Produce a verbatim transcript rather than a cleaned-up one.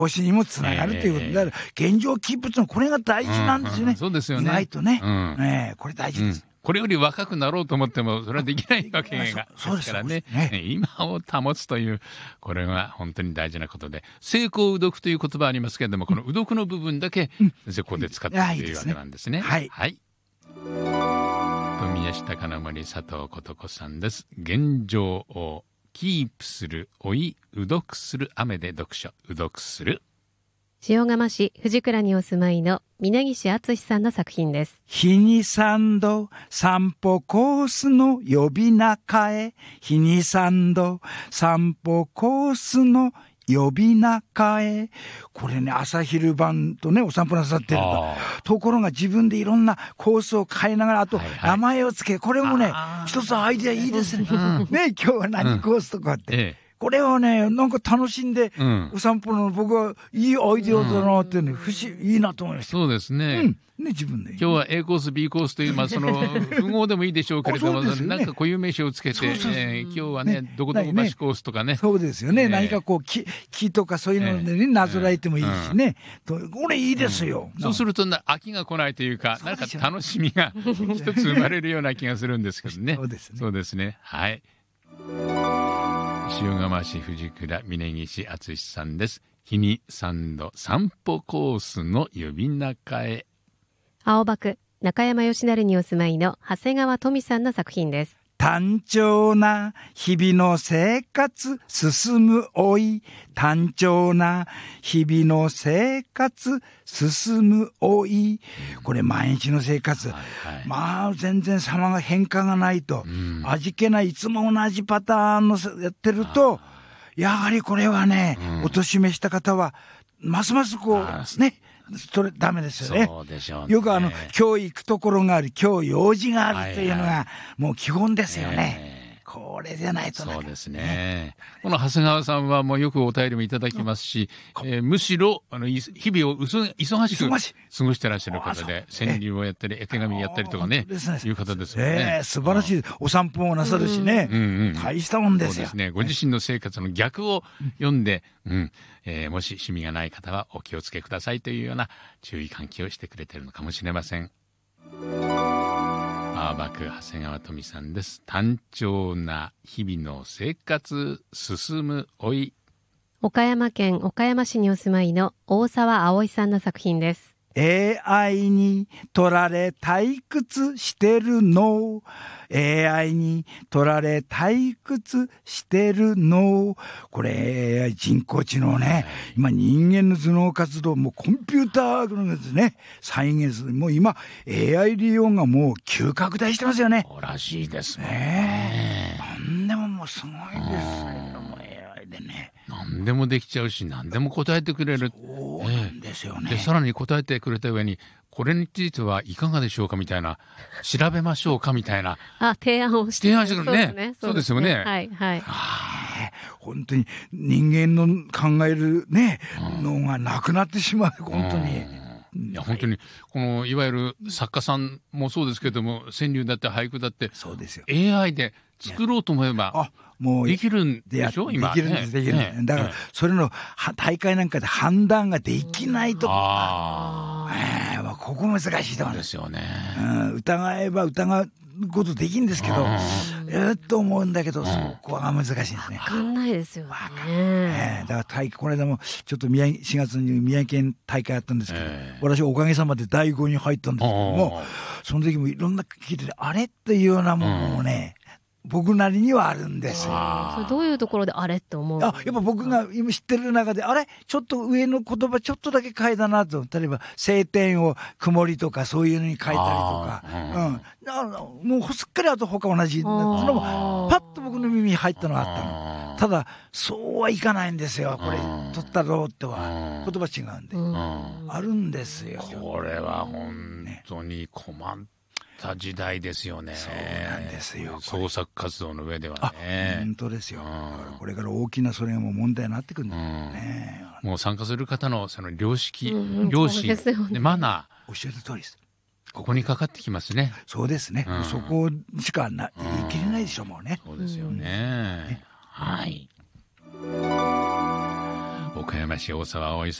星にもつながるということ、えー、だから現状キープってのはこれが大事なんですよね、うんうん、 そうですよね、 意外とね、 うんえー、これ大事です、うん、 これより若くなろうと思ってもそれはできないわけがですからね、今を保つというこれが本当に大事なことで、成功うどくという言葉ありますけれども、このうどくの部分だけ先生ここで使っているというわけなんですね、うん、はい、はい、富安高野森佐藤琴子さんです。現状をキープする、追いうどくする、雨で読書、うどくする。 塩釜市藤倉にお住まいの峯岸敦さんの作品です。 日に三度散歩コースの呼び名変え、日に三度散歩コースの呼び名変え、これね朝昼晩とねお散歩なさってると、ところが自分でいろんなコースを変えながら、あと名前をつけ、これもね一つアイデアいいですね、うん、ね今日は何コースとかって、うん、ええ、これはねなんか楽しんで、うん、お散歩の僕はいいアイデアだなってね、うん、不思議いいなと思いました。 そうですね、うんね、自分で今日は A コース B コースという、まあ、その符号でもいいでしょうけれども、ね、なんか固有名詞をつけて、えー、今日はね、ね、どこどこ橋コースとかね、 そうですよね、えー、何かこう 木, 木とかそういうので、ね、なぞらえてもいいしね、えー、これいいですよ、 うん、そうすると飽きが来ないというか、なんか楽しみが一つ生まれるような気がするんですけどねそうですね、 そうですね、はい。塩釜市藤倉峯岸敦さんです。日に三度散歩コースの呼び名変え。 青葉区中山吉成にお住まいの長谷川富さんの作品です。 単調な日々の生活進む老い、単調な日々の生活進む老い、これ毎日の生活、はいはい、まあ全然様が変化がないと、うん、味気ないいつも同じパターンのやってると、やはりこれはね、うん、お年めした方はますますこうねそれダメですよね。 そうでしょうね。 よくあの今日行くところがある、今日用事があるというのがもう基本ですよね、はいはい、これじゃないとね。 そうですね。この長谷川さんはもうよくお便りもいただきますし、えー、むしろあの日々をうそ忙しく過ごしてらっしゃる方で、川柳をやったり絵手紙やったりとかね、いう方ですよね、 えー、素晴らしい。お散歩もなさるしね、うんうん、大したもんですよ。 そうですね。ご自身の生活の逆を読んで、うん、えー、もし趣味がない方はお気をつけくださいというような注意喚起をしてくれているのかもしれません。青葉区長谷川富さんです。単調な日々の生活進む老い。 岡山県岡山市にお住まいの大沢葵さんの作品です。 エーアイ に取られ退屈してるの、 エーアイ に取られ退屈してるの、これ人工知能ね、今人間の頭脳活動もコンピューターのですね再現する、もう今 エーアイ 利用がもう急拡大してますよね。 そうらしいですね。 なんでももうすごいですよ、もう エーアイ でね何でもできちゃうし何でも答えてくれる。 そうなんですよね、 えー、でさらに答えてくれた上にこれについてはいかがでしょうかみたいな、調べましょうかみたいなあ提案をして提案してくるね。そうですよね。 はいはい。 本当に人間の考えるね、うん、のがなくなってしまう本当に。 うん、いや本当にこのいわゆる作家さんもそうですけども、川柳だって俳句だってそうですよ、 エーアイ で作ろうと思えば、あもうできるんでしょ今。 できるんです、できるんです、ね、だから、ね、それの大会なんかで判断ができないとか、えー、ここ難しいところですよね、うん、疑えば疑うことできるんですけど、えー、っと思うんだけど、そこは難しいですね。 分かんないですよね。 えー、だから大会この間もちょっと宮しがつに宮城県大会あったんですけど、えー、私おかげさまでだいごに入ったんですけども、その時もいろんな聞いててあれっていうようなものをね、僕なりにはあるんですよ。 それどういうところであれって思う？ あ、やっぱ僕が今知ってる中であれちょっと上の言葉ちょっとだけ変えたなと、例えば晴天を曇りとかそういうのに変えたりとか、うん、あのもうすっかりあと他同じそのパッと僕の耳に入ったのがあったの。ただそうはいかないんですよ。これ取ったろうっては言葉違うんで、うん、あるんですよ。 これは本当に困った時代ですよね。 そうなんですよ。 創作活動の上ではね。 本当ですよ。うん、これから大きなそれがもう問題になってくるんですよね。 うん、もう参加する方のその良識、うん、良心、ね、マナー、 おっしゃる通りです。 ここにかかってきますね。 そうですね。うん、そこしかな言い切れないでしょうもうね。 そうですよね。はい。 岡山市大沢葵